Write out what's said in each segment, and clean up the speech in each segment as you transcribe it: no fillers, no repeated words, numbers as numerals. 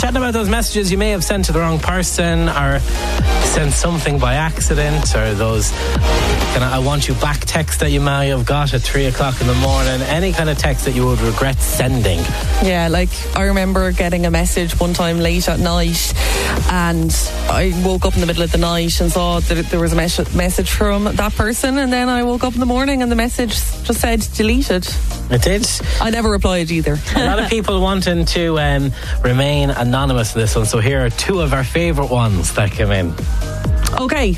Chatting about those messages you may have sent to the wrong person, or sent something by accident, or those I want you back text that you may have got at 3 o'clock in the morning. Any kind of text that you would regret sending. Yeah, like I remember getting a message one time late at night, and I woke up in the middle of the night and saw that there was a message from that person, and then I woke up in the morning and the message just said deleted. It did. I never replied either. A lot of people wanting to remain anonymous in this one, so here are two of our favourite ones that came in. Okay,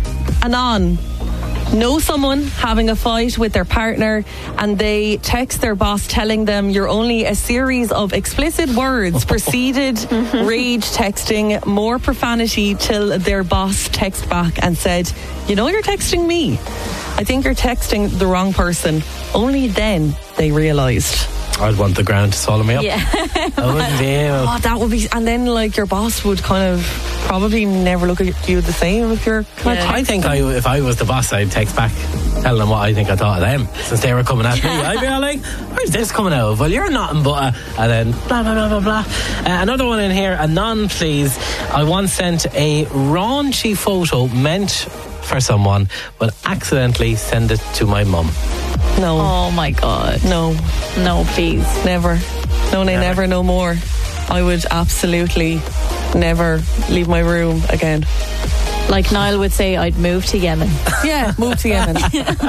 Anon. Know someone having a fight with their partner and they text their boss telling them you're only a series of explicit words, proceeded rage texting, more profanity, till their boss texted back and said, you know you're texting me. I think you're texting the wrong person. Only then they realised. I'd want the ground to swallow me up. Yeah. I wouldn't be able. Oh, that would be... And then, like, your boss would kind of probably never look at you the same if you're... I think if I was the boss, I'd text back telling them what I think I thought of them, since they were coming at me. I'd be all like, where's this coming out of? Well, you're nothing but and then blah, blah, blah, blah, blah. Another one in here, Anon, please. I once sent a raunchy photo meant for someone, but accidentally send it to my mum. No. Oh my God. No, please. Never. Never, no more. I would absolutely never leave my room again. Like Niall would say, I'd move to Yemen. Yeah, move to Yemen.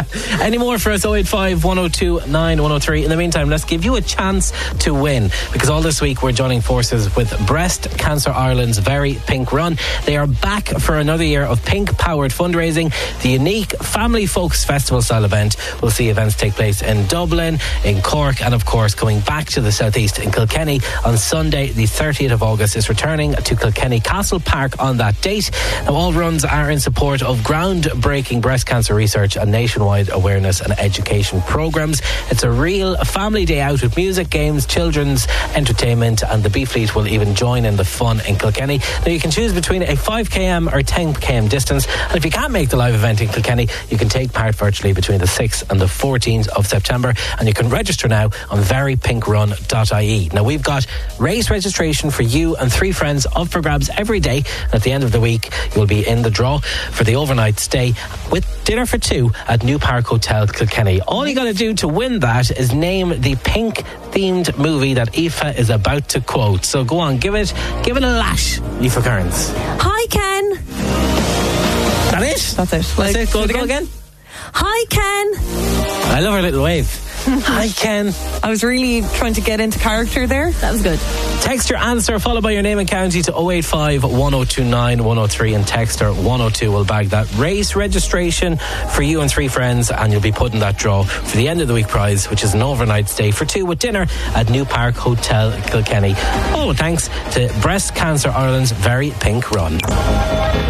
Any more for us? 085 102 9103. In the meantime, let's give you a chance to win, because all this week we're joining forces with Breast Cancer Ireland's Very Pink Run. They are back for another year of pink-powered fundraising. The unique family-focused festival-style event will see events take place in Dublin, in Cork, and of course coming back to the southeast in Kilkenny on Sunday the 30th of August. Is returning to Kilkenny Castle Park on that date. Now, all runs are in support of groundbreaking breast cancer research and nationwide awareness and education programs. It's a real family day out with music, games, children's entertainment, and the B-Fleet will even join in the fun in Kilkenny. Now, you can choose between a 5km or 10km distance, and if you can't make the live event in Kilkenny, you can take part virtually between the 6th and the 14th of September, and you can register now on verypinkrun.ie. Now, we've got race registration for you and 3 friends up for grabs every day, and at the end of the week you'll be in the draw for the overnight stay with dinner for 2 at New Park Hotel Kilkenny. All you got to do to win that is name the pink themed movie that Aoife is about to quote. So go on, give it a lash, Aoife Kearns. Hi, Ken. That it? That's it. That's it. Go again. Hi, Ken. I love her little wave. Hi, Ken. I was really trying to get into character there. That was good. Text your answer followed by your name and county to 085 1029 103, and texter 102 will bag that race registration for you and 3 friends, and you'll be put in that draw for the end of the week prize, which is an overnight stay for 2 with dinner at New Park Hotel Kilkenny. All thanks to Breast Cancer Ireland's Very Pink Run.